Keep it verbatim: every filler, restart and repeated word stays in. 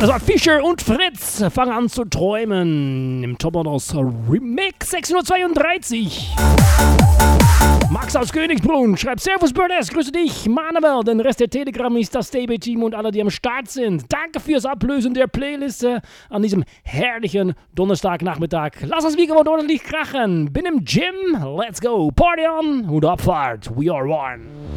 das war Fischer und Fritz. Fang an zu träumen. Im Topmodels Remix sechzehn Uhr zweiunddreißig. Max aus Königsbrunn schreibt Servus Birdes, grüße dich, Manuel, den Rest der Telegram ist das Stable-Team und alle, die am Start sind. Danke fürs Ablösen der Playliste an diesem herrlichen Donnerstagnachmittag. Lass uns wie gewohnt ordentlich krachen. Bin im Gym, let's go, Party on und Abfahrt, we are one.